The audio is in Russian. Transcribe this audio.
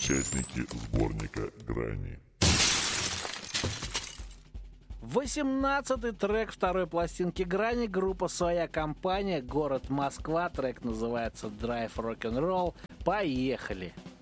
участники сборника «Грани». 18-й трек второй пластинки «Грани», группа «Своя компания», город Москва, трек называется «Drive Rock'n'Roll». Поехали!